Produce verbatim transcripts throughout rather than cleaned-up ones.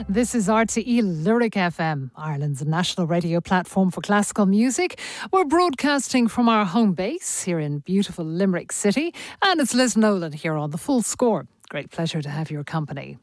This is R T E Lyric F M, Ireland's national radio platform for classical music. We're broadcasting from our home base here in beautiful Limerick City, and it's Liz Nolan here on The Full Score. Great pleasure to have your company.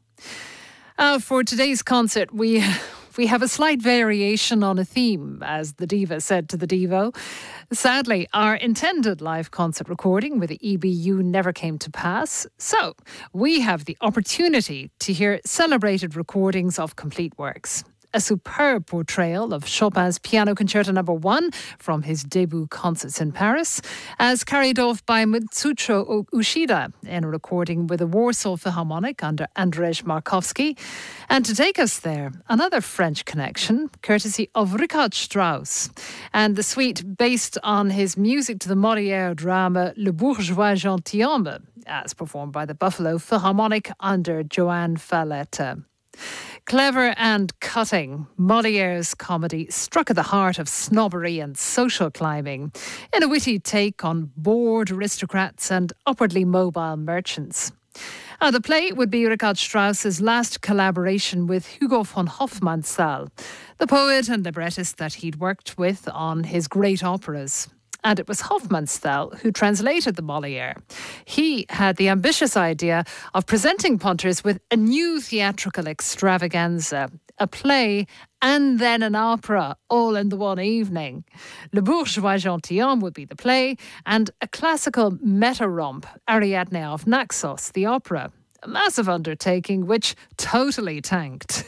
Uh, for today's concert, we we have a slight variation on a theme, as the diva said to the Devo. Sadly, our intended live concert recording with the E B U never came to pass, so we have the opportunity to hear celebrated recordings of complete works. A superb portrayal of Chopin's Piano Concerto Number One from his debut concerts in Paris, as carried off by Mitsucho Ushida in a recording with the Warsaw Philharmonic under Andrzej Markowski. And to take us there, another French connection, courtesy of Richard Strauss, and the suite based on his music to the Molière drama Le Bourgeois Gentilhomme, as performed by the Buffalo Philharmonic under Joan Falletta. Clever and cutting, Molière's comedy struck at the heart of snobbery and social climbing in a witty take on bored aristocrats and upwardly mobile merchants. Now, the play would be Richard Strauss's last collaboration with Hugo von Hofmannsthal, the poet and librettist that he'd worked with on his great operas. And it was Hofmannsthal who translated the Molière. He had the ambitious idea of presenting punters with a new theatrical extravaganza, a play and then an opera, all in the one evening. Le Bourgeois Gentilhomme would be the play, and a classical meta-romp, Ariadne of Naxos, the opera. A massive undertaking which totally tanked.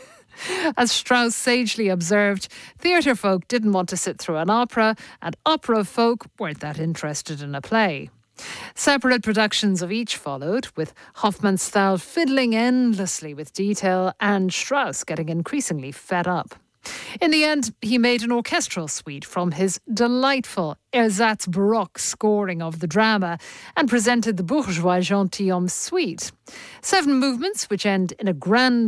As Strauss sagely observed, theatre folk didn't want to sit through an opera, and opera folk weren't that interested in a play. Separate productions of each followed, with Hofmannsthal fiddling endlessly with detail and Strauss getting increasingly fed up. In the end, he made an orchestral suite from his delightful Ersatz Baroque scoring of the drama and presented the Bourgeois Gentilhomme suite. Seven movements which end in a grand